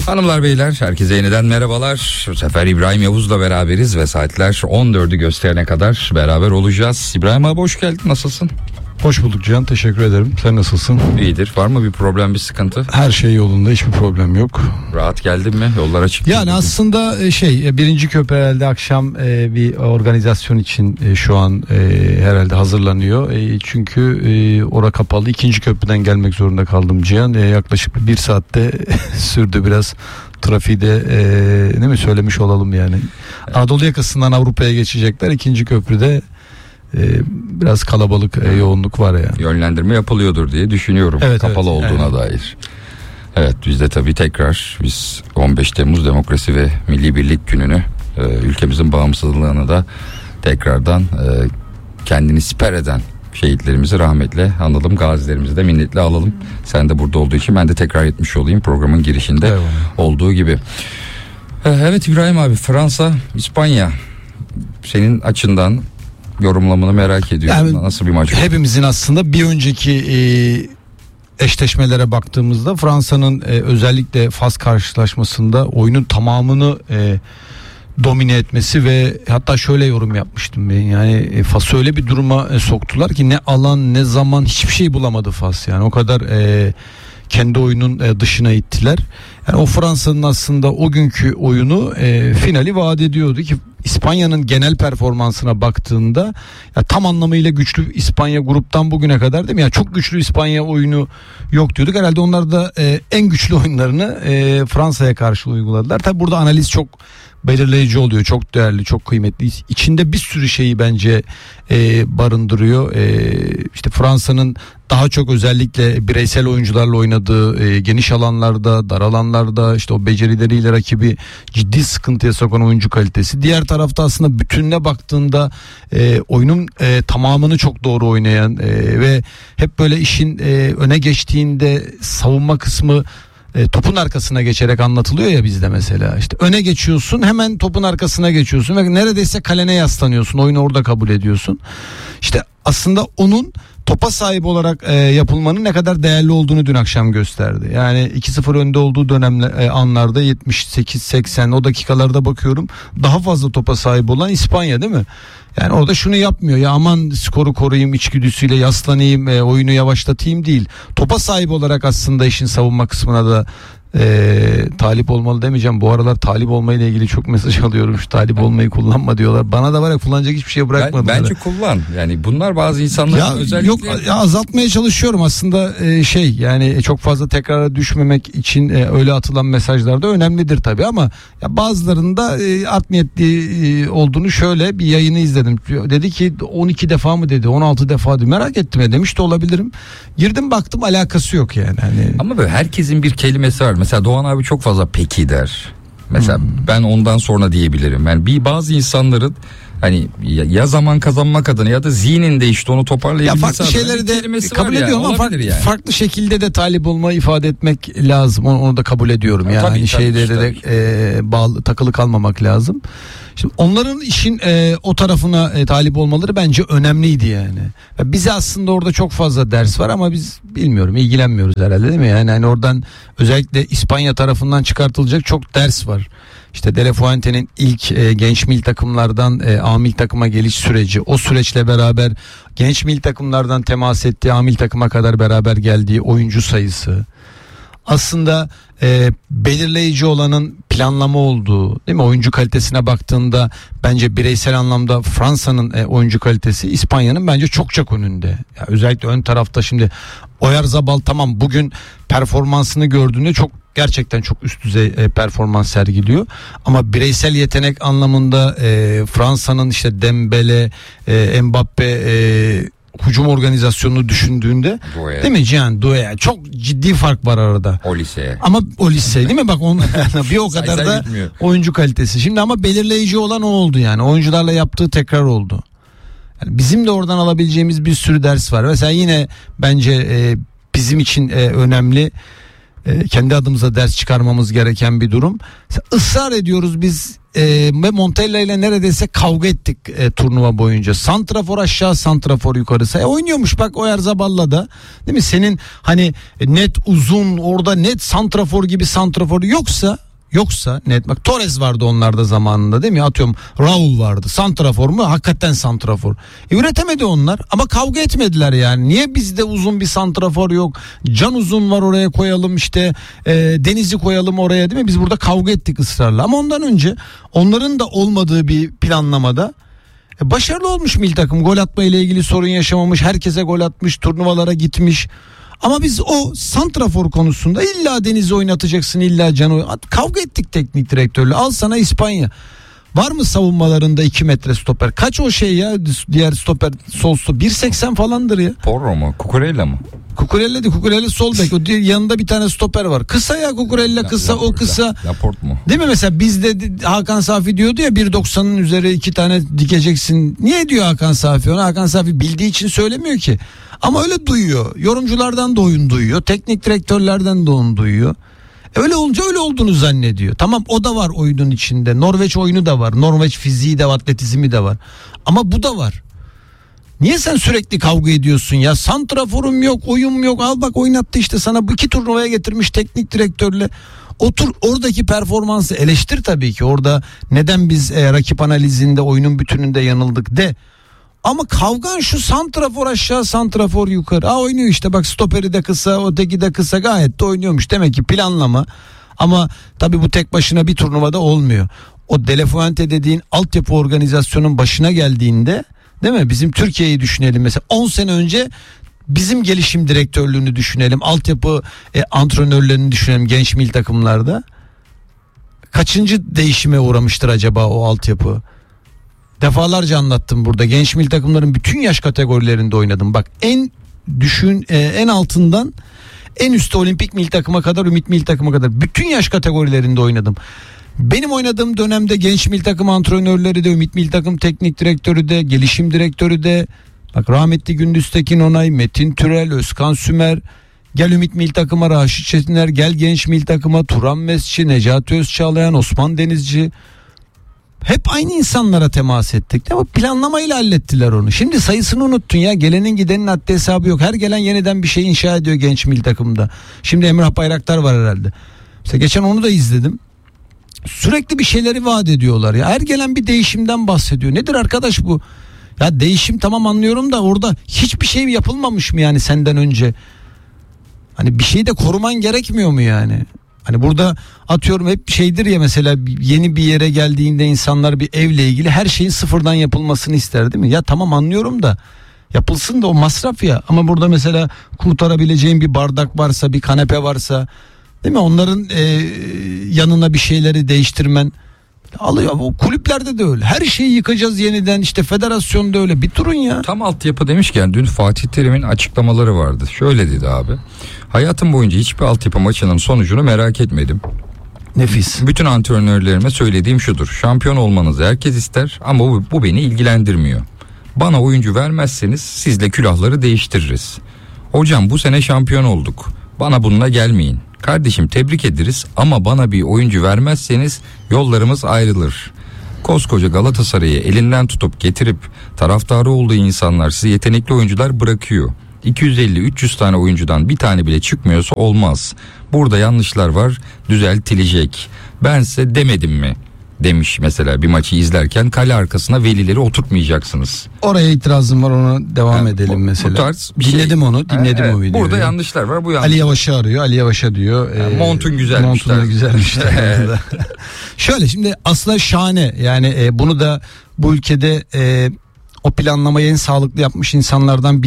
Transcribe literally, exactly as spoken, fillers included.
Hanımlar beyler, herkese yeniden merhabalar. Bu sefer İbrahim Yavuz'la beraberiz ve saatler on dördü gösterene kadar beraber olacağız. İbrahim abi hoş geldin, nasılsın? Hoş bulduk Cihan, teşekkür ederim. Sen nasılsın? İyidir. Var mı bir problem, bir sıkıntı? Her şey yolunda, hiçbir problem yok. Rahat geldin mi? Yollar açık. Yani mı? aslında şey, birinci köprü herhalde akşam bir organizasyon için şu an herhalde hazırlanıyor. Çünkü ora kapalı. İkinci köprüden gelmek zorunda kaldım Cihan. Yaklaşık bir saatte sürdü biraz. Trafiği de e, değil mi söylemiş olalım yani. Evet. Anadolu yakasından Avrupa'ya geçecekler. İkinci köprüde e, biraz kalabalık, e, yoğunluk var yani. Yönlendirme yapılıyordur diye düşünüyorum. Evet, kapalı evet, olduğuna evet. dair. Evet, biz de tabii tekrar biz on beş Temmuz Demokrasi ve Milli Birlik Günü'nü, e, ülkemizin bağımsızlığını da tekrardan e, kendini siper eden şehitlerimizi rahmetle analım, gazilerimizi de minnetle alalım. Sen de burada olduğu için ben de tekrar etmiş olayım programın girişinde evet. olduğu gibi. Evet İbrahim abi, Fransa, İspanya, senin açından yorumlamanı merak ediyorum. Yani, nasıl bir maç oldu? Hepimizin aslında bir önceki e, eşleşmelere baktığımızda Fransa'nın e, özellikle Fas karşılaşmasında oyunun tamamını e, domine etmesi ve hatta şöyle yorum yapmıştım ben, yani Fas'ı öyle bir duruma e, soktular ki ne alan ne zaman hiçbir şey bulamadı Fas, yani o kadar e, kendi oyunun e, dışına ittiler. Yani o Fransa'nın aslında o günkü oyunu e, finali vaat ediyordu ki İspanya'nın genel performansına baktığında ya tam anlamıyla güçlü İspanya gruptan bugüne kadar değil mi? Yani çok güçlü İspanya oyunu yok diyorduk. Herhalde onlar da e, en güçlü oyunlarını e, Fransa'ya karşı uyguladılar. Tabi burada analiz çok belirleyici oluyor. Çok değerli, çok kıymetli. İçinde bir sürü şeyi bence e, barındırıyor. E, işte Fransa'nın daha çok özellikle bireysel oyuncularla oynadığı e, geniş alanlarda, dar alanlarda işte o becerileriyle rakibi ciddi sıkıntıya sokan oyuncu kalitesi. Diğer tarafta aslında bütününe baktığında e, oyunun e, tamamını çok doğru oynayan e, ve hep böyle işin e, öne geçtiğinde savunma kısmı E, topun arkasına geçerek anlatılıyor ya bizde mesela. İşte öne geçiyorsun, hemen topun arkasına geçiyorsun ve neredeyse kalene yaslanıyorsun. Oyunu orada kabul ediyorsun. İşte aslında onun topa sahip olarak e, yapılmanın ne kadar değerli olduğunu dün akşam gösterdi. Yani iki sıfır önde olduğu dönemler e, anlarda yetmiş sekiz seksen o dakikalarda bakıyorum daha fazla topa sahip olan İspanya değil mi? Yani orada şunu yapmıyor ya, aman skoru koruyayım içgüdüsüyle yaslanayım, e, oyunu yavaşlatayım değil. Topa sahip olarak aslında işin savunma kısmına da e, talip olmalı demeyeceğim. Bu aralar talip olmayla ilgili çok mesaj alıyorum. Şu talip olmayı kullanma diyorlar. Bana da var ya, kullanacak hiçbir şey bırakmadılar. Ben, bence kullan. Yani bunlar bazı insanların ya, özellikle... Yok ya, azaltmaya çalışıyorum aslında e, şey yani çok fazla tekrara düşmemek için e, öyle atılan mesajlar da önemlidir tabii ama ya bazılarında e, art niyetli e, olduğunu şöyle bir yayını izledim. Dedi ki on iki defa mı dedi, on altı defa dedi. Merak ettim ya, demiş de olabilirim. Girdim baktım, alakası yok yani. Hani... Ama böyle herkesin bir kelimesi var. Mesela Doğan abi çok fazla peki der. Mesela hmm. ben ondan sonra diyebilirim. Yani bir bazı insanların hani ya, ya zaman kazanmak adına ya da zihninde işte onu toparlayabilmesi adına. Ya farklı şeyleri de kabul ediyorum ama farklı, yani. farklı şekilde de talip olma ifade etmek lazım. Onu, onu da kabul ediyorum. Ya, yani tabii, şeylere tabii, de e, bağlı takılı kalmamak lazım. Şimdi onların işin e, o tarafına e, talip olmaları bence önemliydi yani. Ya bize aslında orada çok fazla ders var ama biz bilmiyorum, ilgilenmiyoruz herhalde değil mi? Yani hani oradan özellikle İspanya tarafından çıkartılacak çok ders var. İşte De La Fuente'nin ilk e, genç milli takımlardan e, A milli takıma geliş süreci, o süreçle beraber genç milli takımlardan temas ettiği A milli takıma kadar beraber geldiği oyuncu sayısı. Aslında e, belirleyici olanın planlama olduğu değil mi? Oyuncu kalitesine baktığında bence bireysel anlamda Fransa'nın e, oyuncu kalitesi İspanya'nın bence çok çok önünde. Ya özellikle ön tarafta şimdi Oyarzabal tamam bugün performansını gördüğünde çok gerçekten çok üst düzey e, performans sergiliyor. Ama bireysel yetenek anlamında e, Fransa'nın işte Dembele, e, Mbappe e, hücum organizasyonunu düşündüğünde Doué. Değil mi Cihan? Doué. Çok ciddi fark var arada. O lise. Ama o lise değil mi? Bak on, bir o kadar da oyuncu kalitesi. Şimdi ama belirleyici olan o oldu yani. Oyuncularla yaptığı tekrar oldu. Yani bizim de oradan alabileceğimiz bir sürü ders var. Mesela yine bence e, bizim için e, önemli. e, kendi adımıza ders çıkarmamız gereken bir durum. Israr ediyoruz biz e, ve Montella ile neredeyse kavga ettik e, turnuva boyunca. Santrafor aşağı, santrafor yukarı. E, oynuyormuş bak Oyarzaballa da, değil mi? Senin hani net uzun orada net santrafor gibi santrafor yoksa Yoksa net bak Torres vardı onlarda zamanında, değil mi? Atıyorum Raul vardı. Santrafor mu? Hakikaten santrafor. E, üretemedi onlar ama kavga etmediler yani. Niye bizde uzun bir santrafor yok? Can Uzun var, oraya koyalım işte. E, Deniz'i koyalım oraya, değil mi? Biz burada kavga ettik ısrarla. Ama ondan önce onların da olmadığı bir planlamada e, başarılı olmuş milli takım. Gol atma ile ilgili sorun yaşamamış. Herkese gol atmış. Turnuvalara gitmiş. Ama biz o santrafor konusunda illa Deniz'i oynatacaksın, illa Can'ı kavga ettik teknik direktörle. Al sana İspanya. Var mı savunmalarında iki metre stoper? Kaç o şey ya, diğer stoper sol stoper? bir seksen falandır ya. Porro mu? Cucurella mı? Cucurella değil, Cucurella sol bek. O yanında bir tane stoper var. Kısa ya Cucurella, kısa La, o kısa. Laporte mu? Değil mi mesela bizde Hakan Safi diyordu ya bir doksanın üzeri iki tane dikeceksin. Niye diyor Hakan Safi onu? Hakan Safi bildiği için söylemiyor ki. Ama öyle duyuyor. Yorumculardan da oyun duyuyor. Teknik direktörlerden de onu duyuyor. Öyle olunca öyle olduğunu zannediyor. Tamam, o da var oyunun içinde. Norveç oyunu da var. Norveç fiziği de var, atletizmi de var. Ama bu da var. Niye sen sürekli kavga ediyorsun ya? Santraforum yok, oyun yok. Al bak oynattı işte sana, bu iki turnuvaya getirmiş teknik direktörle. Otur oradaki performansı eleştir tabii ki. Orada neden biz e, rakip analizinde oyunun bütününde yanıldık de. Ama kavgan şu, santrafor aşağı, santrafor yukarı. Aa oynuyor işte bak, stoperi de kısa, öteki de kısa, gayet de oynuyormuş. Demek ki planlama. Ama tabii bu tek başına bir turnuvada olmuyor. O De La Fuente dediğin altyapı organizasyonun başına geldiğinde, değil mi? Bizim Türkiye'yi düşünelim mesela. on sene önce bizim gelişim direktörlüğünü düşünelim. Altyapı e, antrenörlerini düşünelim genç milli takımlarda. Kaçıncı değişime uğramıştır acaba o altyapı? Defalarca anlattım burada. Genç milli takımların bütün yaş kategorilerinde oynadım. Bak en düşün e, en altından en üstte olimpik milli takıma kadar, ümit milli takıma kadar bütün yaş kategorilerinde oynadım. Benim oynadığım dönemde genç milli takım antrenörleri de, ümit milli takım teknik direktörü de, gelişim direktörü de, bak rahmetli Gündüz Tekin Onay, Metin Türel, Özkan Sümer, gel ümit milli takıma Raşit Çetiner, gel genç milli takıma Turan Mesci, Necati Özçağlayan, Osman Denizci. Hep aynı insanlara temas ettik. Ama planlamayla hallettiler onu. Şimdi sayısını unuttun ya. Gelenin gidenin haddi hesabı yok. Her gelen yeniden bir şey inşa ediyor genç milli takımda. Şimdi Emrah Bayraktar var herhalde. Mesela geçen onu da izledim. Sürekli bir şeyleri vaat ediyorlar ya. Her gelen bir değişimden bahsediyor. Nedir arkadaş bu? Ya değişim tamam, anlıyorum da orada hiçbir şey yapılmamış mı yani senden önce? Hani bir şeyi de koruman gerekmiyor mu yani? Hani burada atıyorum hep şeydir ya, mesela yeni bir yere geldiğinde insanlar bir evle ilgili her şeyin sıfırdan yapılmasını ister, değil mi? Ya tamam anlıyorum da yapılsın da o masraf ya. Ama burada mesela kurtarabileceğin bir bardak varsa, bir kanepe varsa, değil mi? Onların e, yanına bir şeyleri değiştirmen alıyor. O kulüplerde de öyle. Her şeyi yıkacağız yeniden, işte federasyonda öyle. Bir durun ya. Tam altyapı demişken dün Fatih Terim'in açıklamaları vardı. Şöyle dedi abi. Hayatım boyunca hiçbir altyapı maçının sonucunu merak etmedim. Nefis. Bütün antrenörlerime söylediğim şudur. Şampiyon olmanızı herkes ister ama bu, bu beni ilgilendirmiyor. Bana oyuncu vermezseniz sizle külahları değiştiririz. Hocam bu sene şampiyon olduk. Bana bununla gelmeyin. Kardeşim tebrik ederiz ama bana bir oyuncu vermezseniz yollarımız ayrılır. Koskoca Galatasaray'ı elinden tutup getirip taraftarı olduğu insanlar size yetenekli oyuncular bırakıyor. iki yüz elli üç yüz tane oyuncudan bir tane bile çıkmıyorsa olmaz. Burada yanlışlar var, düzeltilecek. Ben size demedim mi? Demiş mesela bir maçı izlerken, kale arkasına velileri oturtmayacaksınız. Oraya itirazım var, ona devam yani edelim bu, mesela. Bu tarz bir dinledim şey. onu, dinledim evet, o videoyu. Burada yanlışlar var, bu yanlış. Ali Yavaş'ı arıyor, Ali Yavaş'a diyor. Yani e, montun güzelmiş. Montun güzelmiş. Şöyle şimdi aslında şahane yani, e, bunu da bu ülkede e, o planlamayı en sağlıklı yapmış insanlardan bir